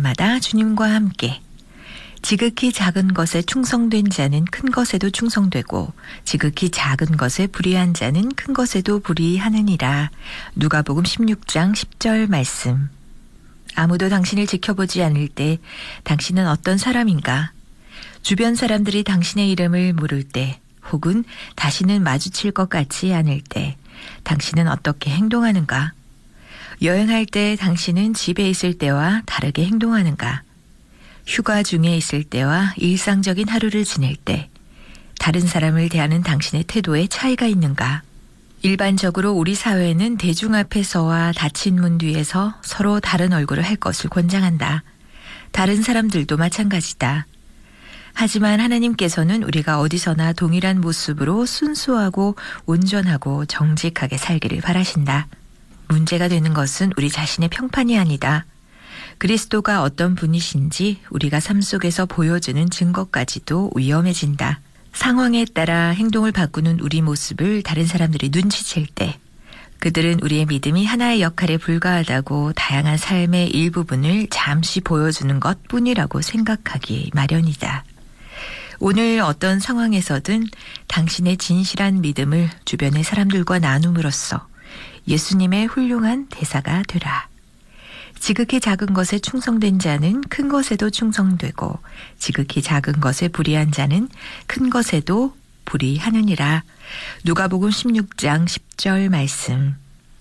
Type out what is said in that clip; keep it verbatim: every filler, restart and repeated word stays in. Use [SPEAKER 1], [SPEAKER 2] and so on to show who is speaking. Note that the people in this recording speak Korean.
[SPEAKER 1] 때마다 주님과 함께. 지극히 작은 것에 충성된 자는 큰 것에도 충성되고 지극히 작은 것에 불의한 자는 큰 것에도 불의하느니라. 누가복음 십육 장 십 절 말씀. 아무도 당신을 지켜보지 않을 때 당신은 어떤 사람인가? 주변 사람들이 당신의 이름을 모를 때 혹은 다시는 마주칠 것 같지 않을 때 당신은 어떻게 행동하는가? 여행할 때 당신은 집에 있을 때와 다르게 행동하는가? 휴가 중에 있을 때와 일상적인 하루를 지낼 때 다른 사람을 대하는 당신의 태도에 차이가 있는가? 일반적으로 우리 사회는 대중 앞에서와 닫힌 문 뒤에서 서로 다른 얼굴을 할 것을 권장한다. 다른 사람들도 마찬가지다. 하지만 하나님께서는 우리가 어디서나 동일한 모습으로 순수하고 온전하고 정직하게 살기를 바라신다. 문제가 되는 것은 우리 자신의 평판이 아니다. 그리스도가 어떤 분이신지 우리가 삶 속에서 보여주는 증거까지도 위험해진다. 상황에 따라 행동을 바꾸는 우리 모습을 다른 사람들이 눈치챌 때 그들은 우리의 믿음이 하나의 역할에 불과하다고 다양한 삶의 일부분을 잠시 보여주는 것뿐이라고 생각하기 마련이다. 오늘 어떤 상황에서든 당신의 진실한 믿음을 주변의 사람들과 나눔으로써 예수님의 훌륭한 대사가 되라. 지극히 작은 것에 충성된 자는 큰 것에도 충성되고 지극히 작은 것에 불의한 자는 큰 것에도 불의하느니라. 누가복음 십육 장 십 절 말씀.